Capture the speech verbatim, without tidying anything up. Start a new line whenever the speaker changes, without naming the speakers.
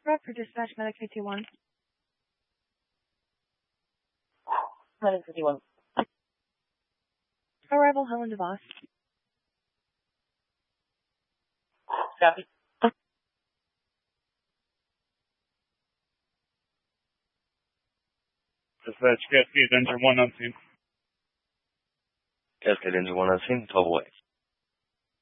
Prep for dispatch, medic fifty-one.
Medic fifty-one.
Arrival, Helen DeVos.
Copy.
Dispatch, Cascade Engine one on scene.
Cascade Engine one on scene, twelve away.